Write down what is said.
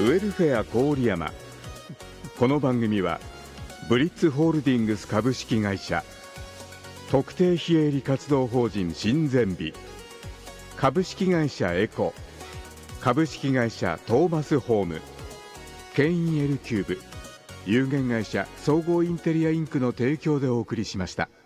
ウェルフェア郡山。この番組はブリッツホールディングス株式会社、特定非営利活動法人親善美、株式会社エコ、株式会社トーマスホーム、ケイン L キューブ、有限会社総合インテリアインクの提供でお送りしました。